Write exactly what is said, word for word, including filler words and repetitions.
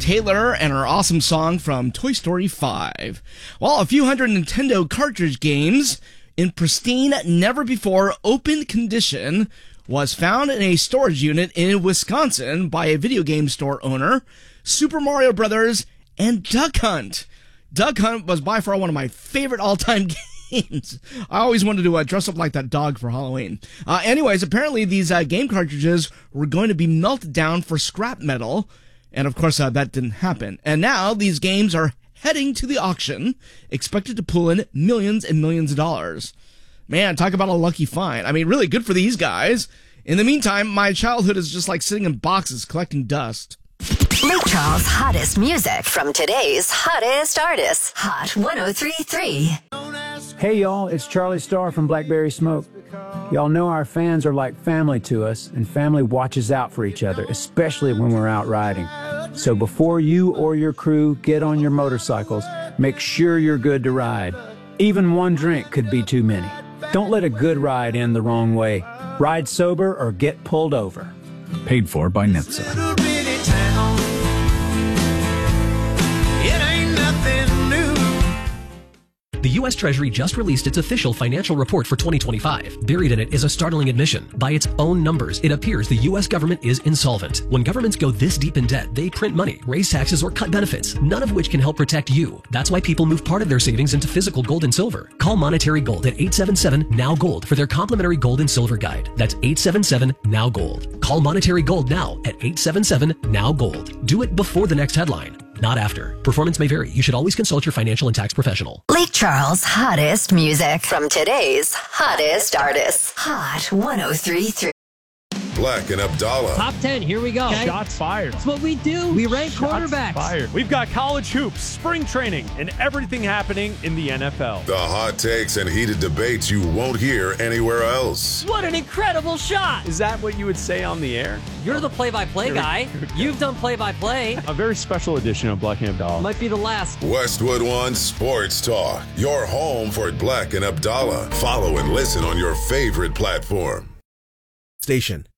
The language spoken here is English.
Taylor and her awesome song from Toy Story five. Well, a few hundred Nintendo cartridge games in pristine, never-before-opened condition was found in a storage unit in Wisconsin by a video game store owner, Super Mario Brothers, and Duck Hunt. Duck Hunt was by far one of my favorite all-time games. I always wanted to uh, dress up like that dog for Halloween. Uh, anyways, apparently these uh, game cartridges were going to be melted down for scrap metal, and of course uh, that didn't happen. And now these games are heading to the auction, expected to pull in millions and millions of dollars. Man, talk about a lucky find. I mean, really good for these guys. In the meantime, my childhood is just like sitting in boxes collecting dust. Lake Charles' hottest music from today's hottest artists. Hot one oh three point three. Hey y'all, it's Charlie Starr from Blackberry Smoke. Y'all know our fans are like family to us, and family watches out for each other, especially when we're out riding. So before you or your crew get on your motorcycles, make sure you're good to ride. Even one drink could be too many. Don't let a good ride end the wrong way. Ride sober or get pulled over. Paid for by N H T S A. The U S Treasury just released its official financial report for twenty twenty-five. Buried in it is a startling admission. By its own numbers, it appears the U S government is insolvent. When governments go this deep in debt, they print money, raise taxes, or cut benefits, none of which can help protect you. That's why people move part of their savings into physical gold and silver. Call Monetary Gold at eight seven seven, N O W, GOLD for their complimentary gold and silver guide. That's eight seven seven, N O W, GOLD. Call Monetary Gold now at eight seven seven, N O W, GOLD. Do it before the next headline, not after. Performance may vary. You should always consult your financial and tax professional. Lake Charles' hottest music from today's hottest artists. Hot one oh three point three. Black and Abdallah. Top ten, here we go. Okay. Shots fired. That's what we do. We rank Shots quarterbacks. Fired. We've got college hoops, spring training, and everything happening in the N F L. The hot takes and heated debates you won't hear anywhere else. What an incredible shot. Is that what you would say on the air? You're the play-by-play guy. You've done play-by-play. A very special edition of Black and Abdallah. Might be the last. Westwood One Sports Talk. Your home for Black and Abdallah. Follow and listen on your favorite platform. Station.